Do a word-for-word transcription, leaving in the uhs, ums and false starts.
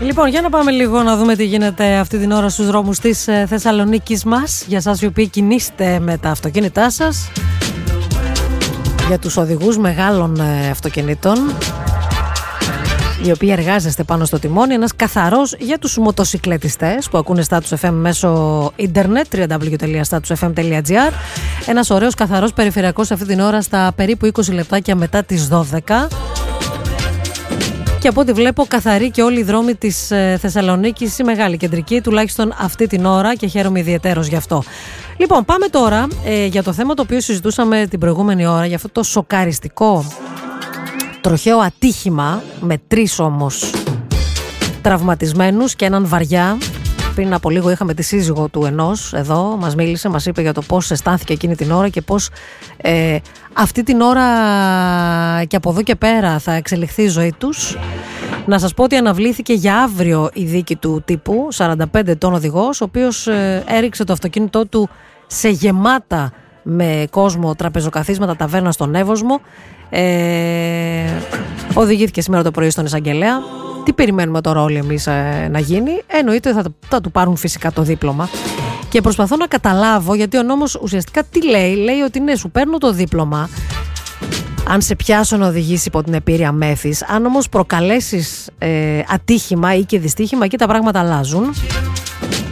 Λοιπόν, για να πάμε λίγο να δούμε τι γίνεται αυτή την ώρα στους δρόμους της Θεσσαλονίκης μας. Για σας οι οποίοι κινείστε με τα αυτοκίνητά σας, για τους οδηγούς μεγάλων αυτοκινήτων, οι οποίοι εργάζεστε πάνω στο τιμόνι, ένας καθαρός για τους μοτοσικλετιστές που ακούνε Status εφ εμ μέσω ίντερνετ, double-u double-u double-u τελεία status f m τελεία g r. Ένας ωραίος καθαρός περιφερειακός αυτή την ώρα στα περίπου είκοσι λεπτάκια μετά τις δώδεκα. Και από ό,τι βλέπω καθαρή και όλοι οι δρόμοι της Θεσσαλονίκης, η μεγάλη κεντρική, τουλάχιστον αυτή την ώρα, και χαίρομαι ιδιαιτέρως γι' αυτό. Λοιπόν, πάμε τώρα ε, για το θέμα το οποίο συζητούσαμε την προηγούμενη ώρα, για αυτό το σοκαριστικό τροχαίο ατύχημα με τρεις όμως τραυματισμένους και έναν βαριά. Πριν από λίγο είχαμε τη σύζυγο του ενός εδώ, μας μίλησε, μας είπε για το πώς αισθάνθηκε εκείνη την ώρα και πώς ε, αυτή την ώρα και από εδώ και πέρα θα εξελιχθεί η ζωή τους. Να σας πω ότι αναβλήθηκε για αύριο η δίκη του τύπου, σαράντα πέντε ετών οδηγός, ο οποίος ε, έριξε το αυτοκίνητό του σε γεμάτα με κόσμο τραπεζοκαθίσματα ταβέρνα στον Εύωσμο. Ε, οδηγήθηκε σήμερα το πρωί στον εισαγγελέα. Τι περιμένουμε τώρα όλοι εμείς ε, να γίνει? Εννοείται θα, θα του πάρουν φυσικά το δίπλωμα. Και προσπαθώ να καταλάβω, γιατί ο νόμος ουσιαστικά τι λέει? Λέει ότι ναι, σου παίρνω το δίπλωμα αν σε πιάσω να οδηγήσει υπό την επίρρεια μέθης. Αν όμως προκαλέσεις ε, ατύχημα ή και δυστύχημα, εκεί τα πράγματα αλλάζουν.